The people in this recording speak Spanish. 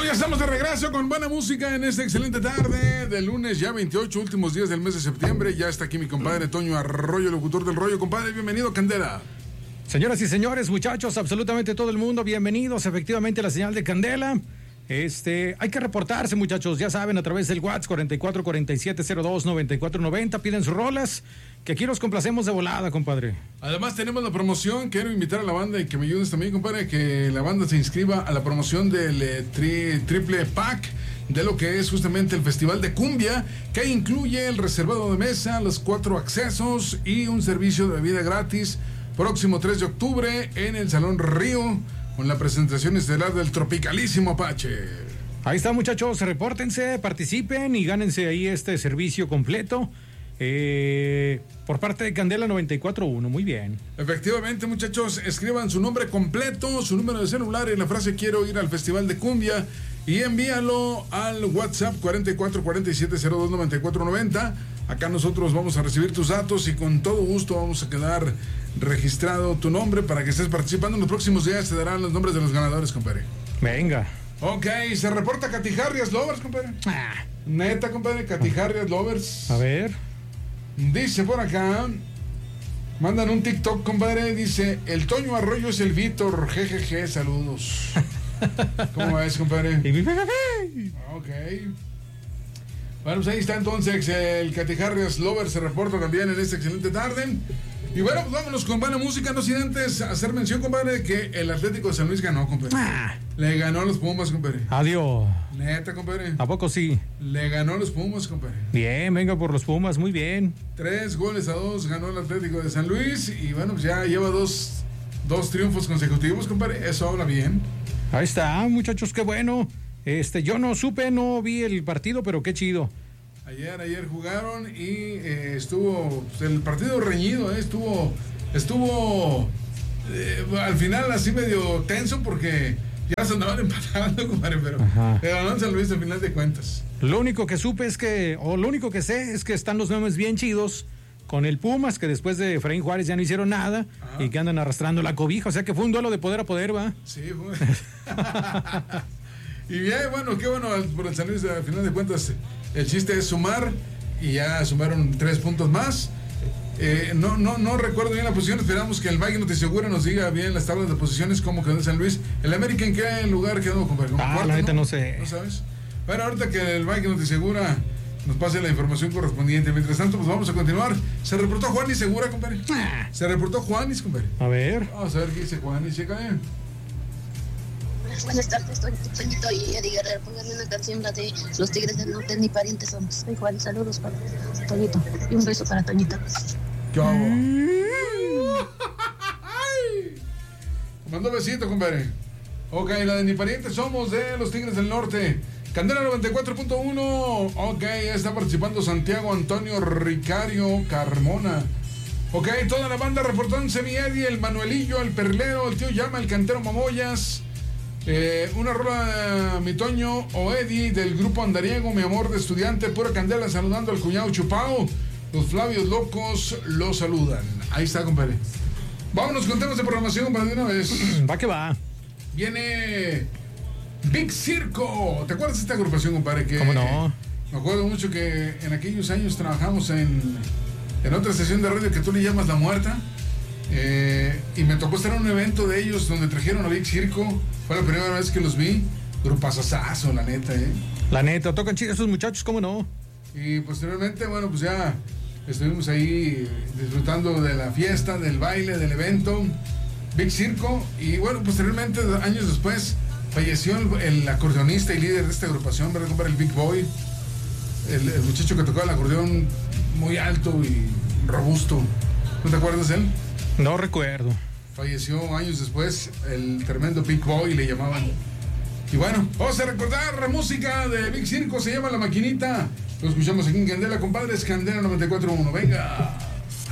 Bueno, ya estamos de regreso con buena música en esta excelente tarde del lunes ya 28, últimos días del mes de septiembre. Ya está aquí mi compadre Toño Arroyo, locutor del rollo. Compadre, bienvenido, Candela. Señoras y señores, muchachos, absolutamente todo el mundo, bienvenidos efectivamente a la señal de Candela. Hay que reportarse, muchachos, ya saben, a través del WhatsApp 44 47 02 94 90, piden sus rolas, que aquí los complacemos de volada, compadre. Además tenemos la promoción, quiero invitar a la banda y que me ayudes también, compadre, que la banda se inscriba a la promoción del triple pack de lo que es justamente el Festival de Cumbia, que incluye el reservado de mesa, los 4 accesos y un servicio de bebida gratis, próximo 3 de octubre en el Salón Río, con la presentación estelar del tropicalísimo Apache. Ahí está, muchachos, repórtense, participen y gánense ahí este servicio completo por parte de Candela 94.1, muy bien. Efectivamente, muchachos, escriban su nombre completo, su número de celular y la frase "quiero ir al Festival de Cumbia" y envíalo al WhatsApp 44 47 02 94 90. Acá nosotros vamos a recibir tus datos y con todo gusto vamos a quedar registrado tu nombre para que estés participando. En los próximos días te darán los nombres de los ganadores, compadre. Venga. Ok, se reporta Catijarrias Lovers, compadre. Neta, compadre, Catijarrias Lovers. A ver. Dice por acá, mandan un TikTok, compadre, dice: el Toño Arroyo es el Víctor, jejeje, saludos. ¿Cómo ves, compadre? Ok. Bueno, pues ahí está entonces el Catijarrias Lover, se reporta también en esta excelente tarde. Y bueno, pues vámonos con buena música, no sin antes hacer mención, compadre, de que el Atlético de San Luis ganó, compadre. Le ganó a los Pumas, compadre. Adiós. Neta, compadre. ¿A poco sí? Le ganó a los Pumas, compadre. Bien, venga por los Pumas, muy bien. 3-2 ganó el Atlético de San Luis y bueno, pues ya lleva dos triunfos consecutivos, compadre. Eso habla bien. Ahí está, muchachos, qué bueno. Yo no vi el partido, pero qué chido. Ayer jugaron y estuvo el partido reñido, estuvo al final así medio tenso porque ya se andaban empatando, compadre, pero ganó San Luis al final de cuentas. Lo único que sé es que están los memes bien chidos con el Pumas, que después de Efraín Juárez ya no hicieron nada. Y que andan arrastrando la cobija, o sea que fue un duelo de poder a poder, ¿va? Sí, fue. Y bien, bueno, qué bueno por el San Luis, al final de cuentas. El chiste es sumar y ya sumaron 3 puntos más. No recuerdo bien la posición. Esperamos que el Mike Notisegura nos diga bien las tablas de posiciones, cómo quedó San Luis. ¿El América en qué lugar quedó, compadre? La neta no sé. ¿No sabes? Bueno, ahorita que el Mike Notisegura nos pase la información correspondiente. Mientras tanto, pues vamos a continuar. Se reportó Juanis Segura, compadre. Se reportó Juanis, compadre. A ver. Vamos a ver qué dice Juanis. Checa bien. Buenas tardes, Toñito y Eddie Guerrero. Pónganme una canción, la de Los Tigres del Norte, ni parientes somos. Soy Juan, saludos para Toñito y un beso para Toñito. ¿Qué hago? Mandó besito, compadre. Ok, la de ni parientes somos de Los Tigres del Norte. Candela 94.1. Ok, ya está participando Santiago Antonio Ricario Carmona. Ok, toda la banda reportándose, mi Eddie, el Manuelillo, el Perlero, el tío Llama, el Cantero Mamoyas. Una rola, mi Toño o Eddie, del grupo Andariego, mi amor de estudiante, pura candela, saludando al cuñado Chupao. Los Flavios Locos lo saludan. Ahí está, compadre. Vámonos con temas de programación, compadre, de una vez. Va que va. Viene Big Circo. ¿Te acuerdas de esta agrupación, compadre? ¿Cómo no? Me acuerdo mucho que en aquellos años trabajamos en otra estación de radio que tú le llamas La Muerta. Y me tocó estar en un evento de ellos donde trajeron a Big Circo. Fue la primera vez que los vi. Grupazazazo, la neta, La neta, tocan chidos esos muchachos, ¿cómo no? Y posteriormente, bueno, pues ya estuvimos ahí disfrutando de la fiesta, del baile, del evento. Big Circo. Y bueno, posteriormente, años después, falleció el acordeonista y líder de esta agrupación, ¿verdad, compadre? El Big Boy. El muchacho que tocaba el acordeón muy alto y robusto. ¿No te acuerdas de él? No recuerdo. Falleció años después, el tremendo Big Boy le llamaban. Y bueno, vamos a recordar la música de Big Circo, se llama La Maquinita. Lo escuchamos aquí en Candela, compadres, Candela 94.1. Venga.